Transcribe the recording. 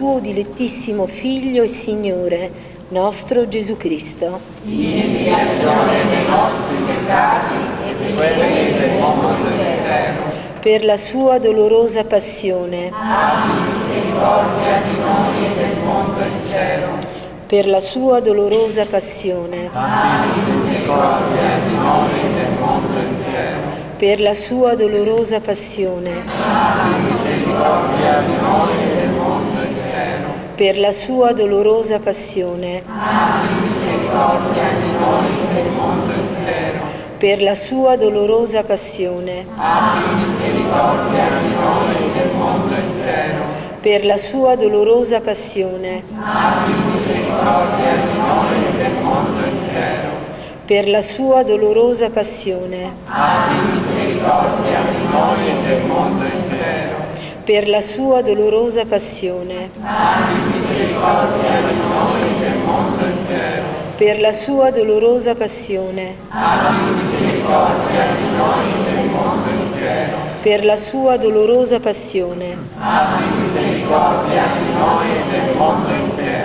tuo dilettissimo Figlio e Signore, nostro Gesù Cristo. In espiazione dei nostri peccati e di quelli del mondo intero. Per la sua dolorosa passione. Abbi misericordia di noi e del mondo intero. Per la sua dolorosa passione. Abbi misericordia di noi e del mondo intero. Per la sua dolorosa passione. Abbi misericordia di noi e del mondo intero. Per la sua dolorosa passione. Abbi misericordia di noi e del mondo intero. Per la sua dolorosa passione. Abbi misericordia di noi e del mondo intero. Per la sua dolorosa passione. Abbi misericordia di noi e del mondo intero. Per la sua dolorosa passione. Abbi misericordia di noi e del mondo intero. Per la sua dolorosa passione. Abbi misericordia di noi e del mondo intero. Per la sua dolorosa passione. Abbi misericordia di noi e del mondo intero. Per la sua dolorosa passione. Abbi misericordia di noi e del mondo intero.